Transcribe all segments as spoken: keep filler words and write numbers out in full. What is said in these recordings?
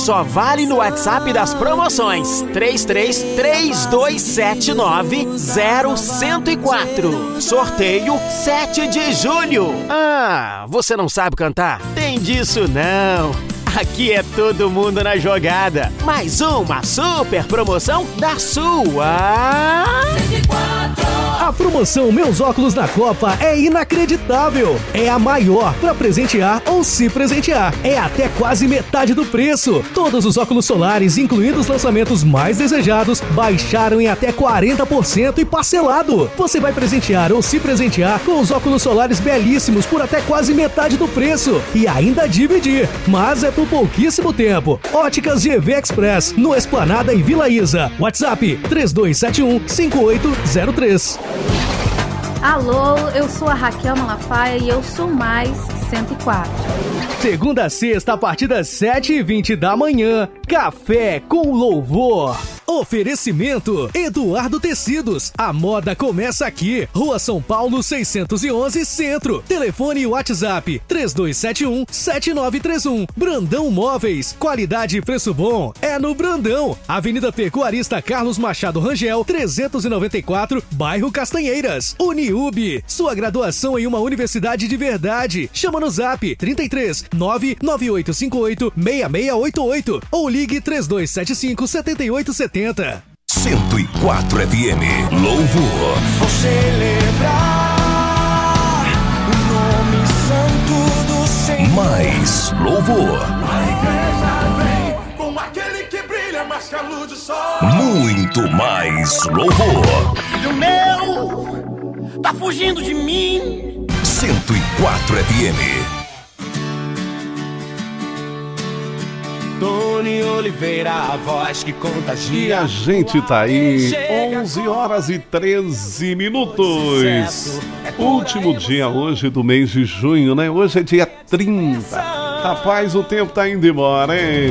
só vale no WhatsApp das promoções três três três dois sete nove zero um zero quatro. Sorteio sete de julho. Ah, você não sabe cantar? Tem disso não. Aqui é todo mundo na jogada. Mais uma super promoção da sua... A promoção Meus Óculos na Copa é inacreditável. É a maior para presentear ou se presentear. É até quase metade do preço. Todos os óculos solares, incluindo os lançamentos mais desejados, baixaram em até quarenta por cento e parcelado. Você vai presentear ou se presentear com os óculos solares belíssimos por até quase metade do preço. E ainda dividir. Mas é por pouquíssimo tempo. Óticas G V Express, no Esplanada e Vila Isa. WhatsApp três dois sete um cinco oito zero três. Alô, eu sou a Raquel Malafaia e eu sou mais cento e quatro. Segunda a sexta, a partir das sete e vinte da manhã, Café com Louvor. Oferecimento Eduardo Tecidos. A moda começa aqui. Rua São Paulo seiscentos e onze, Centro. Telefone e WhatsApp três dois sete um sete nove três um. Brandão Móveis. Qualidade e preço bom é no Brandão. Avenida Pecuarista Carlos Machado Rangel, trezentos e noventa e quatro, bairro Castanheiras. Uniub. Sua graduação em uma universidade de verdade. Chama no Zap trinta e três nove nove oito cinco oito seis seis oito oito ou ligue três dois sete cinco sete oito sete zero. cento e quatro F M. Louvor. Vou celebrar o nome santo do Senhor. Mais louvor. A igreja vem com aquele que brilha mais que a luz do sol. Muito mais louvor. Filho meu, tá fugindo de mim. cento e quatro F M. Tony Oliveira, a voz que contagia. E a gente tá aí, onze horas e treze minutos. Último dia hoje do mês de junho, né? Hoje é dia trinta. Rapaz, o tempo tá indo embora, hein?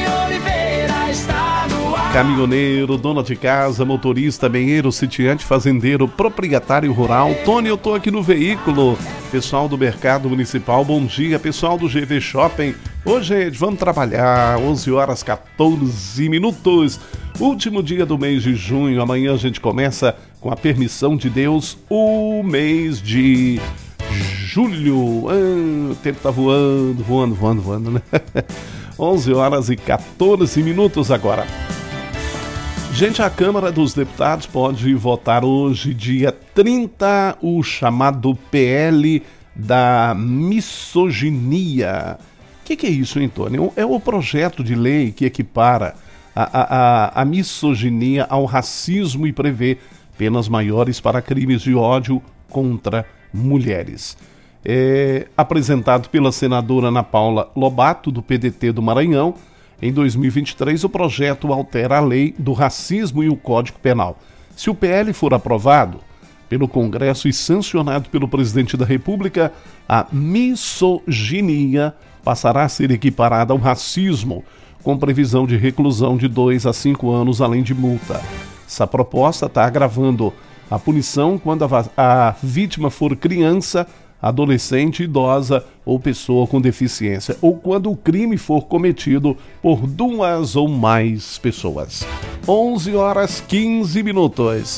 Caminhoneiro, dona de casa, motorista, benheiro, sitiante, fazendeiro, proprietário rural. Tony, eu tô aqui no veículo. Pessoal do Mercado Municipal, bom dia. Pessoal do G V Shopping, hoje vamos trabalhar, onze horas e quatorze minutos. Último dia do mês de junho. Amanhã a gente começa, com a permissão de Deus, o mês de julho. Ah, o tempo tá voando, voando, voando, voando, né? onze horas e quatorze minutos agora. Gente, a Câmara dos Deputados pode votar hoje, dia trinta, o chamado P L da misoginia. O que, que é isso, hein, Tony? É o projeto de lei que equipara a, a, a misoginia ao racismo e prevê penas maiores para crimes de ódio contra mulheres. É apresentado pela senadora Ana Paula Lobato, do P D T do Maranhão. Em dois mil e vinte e três, o projeto altera a lei do racismo e o Código Penal. Se o P L for aprovado pelo Congresso e sancionado pelo Presidente da República, a misoginia passará a ser equiparada ao racismo, com previsão de reclusão de dois a cinco anos, além de multa. Essa proposta está agravando a punição quando a, a vítima for criança, adolescente, idosa ou pessoa com deficiência, ou quando o crime for cometido por duas ou mais pessoas. onze horas e quinze minutos.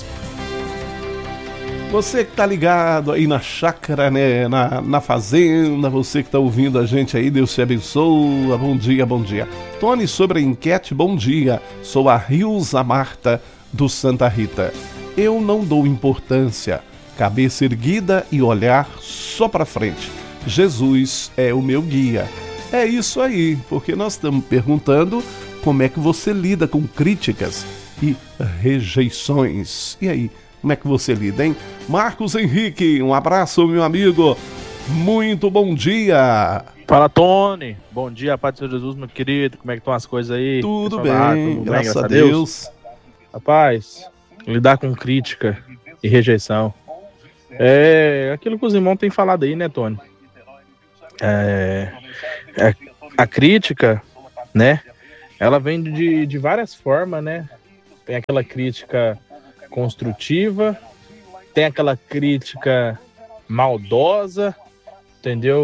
Você que tá ligado aí na chácara, né, na, na fazenda, você que tá ouvindo a gente aí, Deus te abençoa, bom dia, bom dia. Tony, sobre a enquete, bom dia, sou a Rilza Marta do Santa Rita. Eu não dou importância, cabeça erguida e olhar só para frente. Jesus é o meu guia. É isso aí, porque nós estamos perguntando como é que você lida com críticas e rejeições. E aí, como é que você lida, hein? Marcos Henrique, um abraço, meu amigo. Muito bom dia. Fala, Tony. Bom dia, Pai do Senhor Jesus, meu querido. Como é que estão as coisas aí? Tudo bem, ah, tudo graças, bem, a Deus. Deus. Rapaz, lidar com crítica e rejeição é aquilo que os irmãos têm falado aí, né, Tony? É, é, a crítica, né, ela vem de, de várias formas, né? Tem aquela crítica construtiva, tem aquela crítica maldosa, entendeu?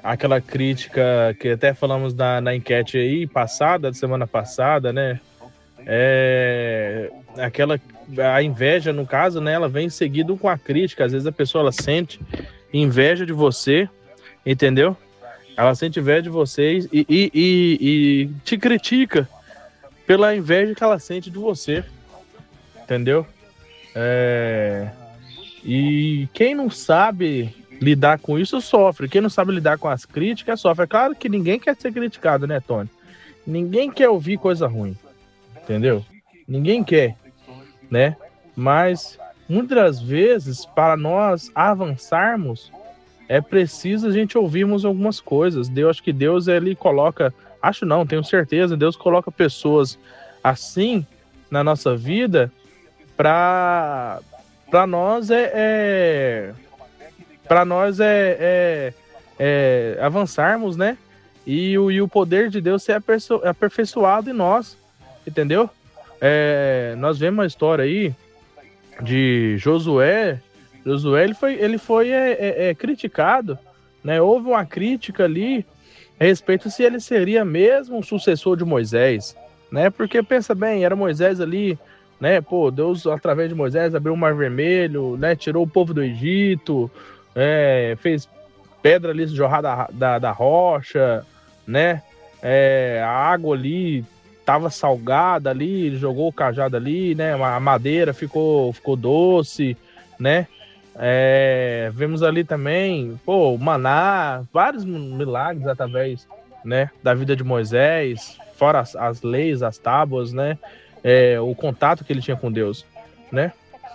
aquela crítica que até falamos na, na enquete aí passada, da semana passada, né? É, aquela, a inveja, no caso, né? Ela vem seguido com a crítica. Às vezes a pessoa ela sente inveja de você, entendeu? Ela sente inveja de vocês e, e, e, e te critica pela inveja que ela sente de você, entendeu? É, e quem não sabe lidar com isso sofre. Quem não sabe lidar com as críticas sofre. É claro que ninguém quer ser criticado, né, Tony? Ninguém quer ouvir coisa ruim, entendeu? Ninguém quer, né? Mas muitas das vezes, para nós avançarmos, é preciso a gente ouvirmos algumas coisas. Deus, acho que Deus ele coloca, acho não, tenho certeza, Deus coloca pessoas assim na nossa vida para para nós é, é para nós é, é, é avançarmos, né? E o, e o poder de Deus ser aperfeiçoado em nós, entendeu? É, nós vemos uma história aí de Josué. Josué ele foi, ele foi é, é, é, criticado, né? Houve uma crítica ali a respeito se ele seria mesmo o sucessor de Moisés, né? Porque pensa bem, era Moisés ali, né? Pô, Deus através de Moisés abriu o Mar Vermelho, né? Tirou o povo do Egito, é, fez pedra ali jorrar da, da, da rocha, né? É, a água ali tava salgada ali, ele jogou o cajado ali, né? A madeira ficou, ficou doce, né? É, vemos ali também, pô, o maná, vários milagres através, né, da vida de Moisés, fora as, as leis, as tábuas, né? É, o contato que ele tinha com Deus, né?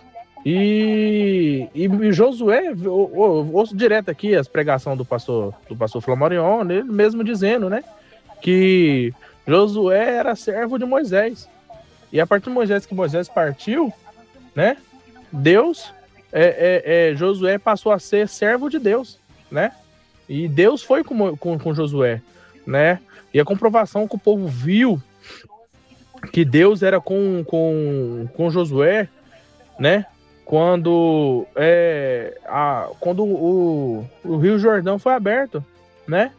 E, e Josué, eu, eu ouço direto aqui as pregações do pastor, do pastor Flamarion, ele mesmo dizendo, né, que Josué era servo de Moisés. E a partir de Moisés que Moisés partiu, né, Deus, é, é, é, Josué passou a ser servo de Deus, né? E Deus foi com, com, com Josué, né? E a comprovação que o povo viu que Deus era com, com, com Josué, né? Quando, é, a, quando o, o Rio Jordão foi aberto, né?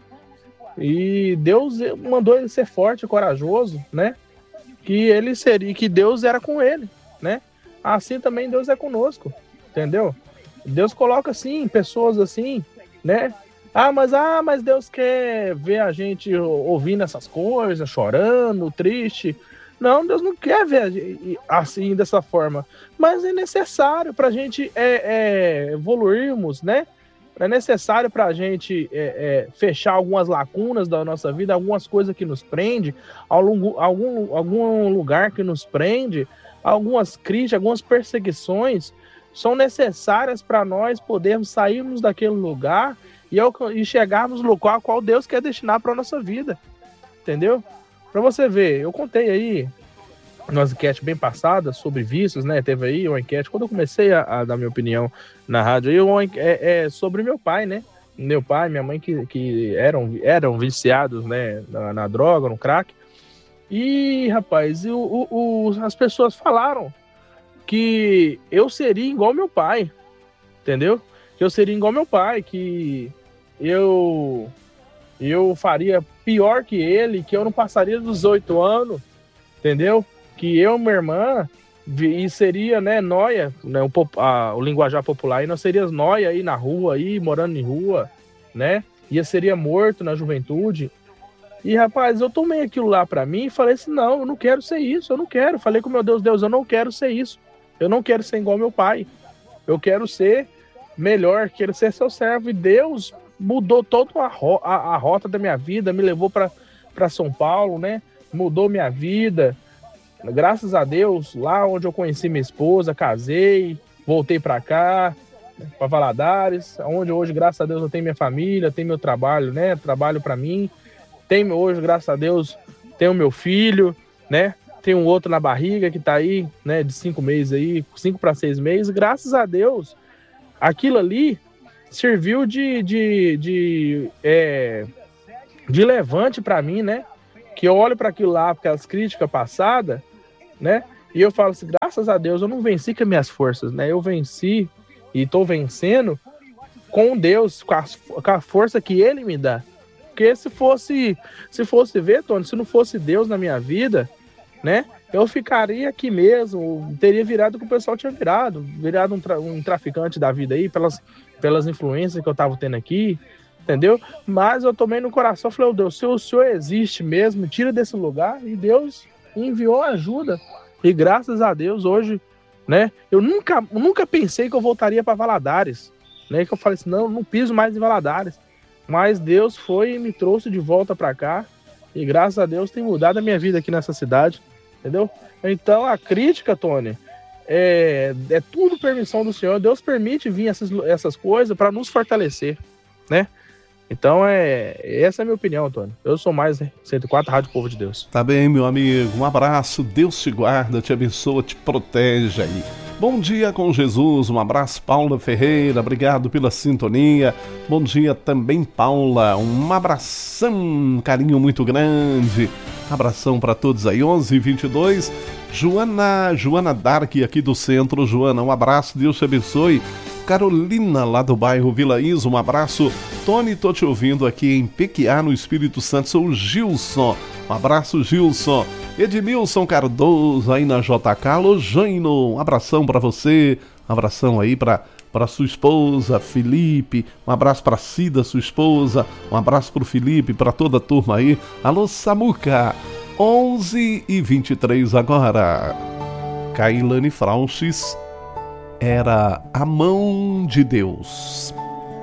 E Deus mandou ele ser forte e corajoso, né? Que ele seria, que Deus era com ele, né? Assim também Deus é conosco, entendeu? Deus coloca assim, pessoas assim, né? Ah, mas ah, mas Deus quer ver a gente ouvindo essas coisas, chorando, triste. Não, Deus não quer ver assim, dessa forma. Mas é necessário para a gente é, é, evoluirmos, né? É necessário para a gente é, é, fechar algumas lacunas da nossa vida, algumas coisas que nos prende, algum, algum, algum lugar que nos prende, algumas críticas, algumas perseguições são necessárias para nós podermos sairmos daquele lugar e, e chegarmos no local qual Deus quer destinar para a nossa vida. Entendeu? Para você ver, eu contei aí uma enquete bem passada sobre vícios, né? Teve aí uma enquete, quando eu comecei a, a dar minha opinião na rádio, aí uma, é, é sobre meu pai, né? Meu pai e minha mãe que, que eram, eram viciados, né? Na, na droga, no crack. E, rapaz, o, o, o, as pessoas falaram que eu seria igual meu pai, entendeu? Que eu seria igual meu pai, que eu... eu faria pior que ele, que eu não passaria dos oito anos, entendeu? Que eu e minha irmã, e seria, né, nóia, né, o, a, o linguajar popular, e nós seríamos nóia aí na rua, aí, morando em rua, né? Ia seria morto na juventude. E, rapaz, eu tomei aquilo lá pra mim e falei assim, não, eu não quero ser isso, eu não quero. Falei com meu Deus, Deus, eu não quero ser isso. Eu não quero ser igual meu pai. Eu quero ser melhor, quero ser seu servo. E Deus mudou toda a, ro- a, a rota da minha vida, me levou para São Paulo, né? Mudou minha vida. Graças a Deus, lá onde eu conheci minha esposa, casei, voltei para cá, para Valadares, onde hoje, graças a Deus, eu tenho minha família, tenho meu trabalho, né? Trabalho para mim. Tenho hoje, graças a Deus, tenho meu filho, né? Tem um outro na barriga que tá aí, né? De cinco meses aí, cinco para seis meses. Graças a Deus, aquilo ali serviu de, de, de, é, de levante para mim, né? Que eu olho para aquilo lá, aquelas críticas passadas, né? E eu falo assim, graças a Deus eu não venci com as minhas forças, né? Eu venci e tô vencendo com Deus, com a, com a força que Ele me dá. Porque se fosse, se fosse ver, Tony, se não fosse Deus na minha vida, né, eu ficaria aqui mesmo, teria virado o que o pessoal tinha virado, virado um, tra, um traficante da vida aí, pelas, pelas influências que eu tava tendo aqui, entendeu? Mas eu tomei no coração, falei, oh, Deus, se o Senhor existe mesmo, tira desse lugar, e Deus enviou ajuda, e graças a Deus hoje, né, eu nunca, nunca pensei que eu voltaria para Valadares, né, que eu falei assim, não, não piso mais em Valadares, mas Deus foi e me trouxe de volta para cá, e graças a Deus tem mudado a minha vida aqui nessa cidade, entendeu? Então a crítica, Tony, é, é tudo permissão do Senhor. Deus permite vir essas, essas coisas para nos fortalecer, né? Então é, essa é a minha opinião, Tony. Eu sou mais cento e quatro Rádio Povo de Deus. Tá bem, meu amigo, um abraço, Deus te guarda, te abençoa, te protege aí. Bom dia com Jesus, um abraço, Paula Ferreira, obrigado pela sintonia. Bom dia também, Paula, um abração, um carinho muito grande. Abração para todos aí, onze e vinte e dois. Joana, Joana Dark aqui do centro. Joana, um abraço, Deus te abençoe. Carolina, lá do bairro Vila Isa, um abraço. Tony, tô te ouvindo aqui em Pequiá, no Espírito Santo. Sou o Gilson, um abraço, Gilson. Edmilson Cardoso, aí na J K. Alô, Jaino, um abração para você. Um abração aí para para sua esposa, Felipe. Um abraço para Cida, sua esposa. Um abraço para o Felipe, para toda a turma aí. Alô, Samuca. onze e vinte e três agora. Kailane Frauches, Era a Mão de Deus.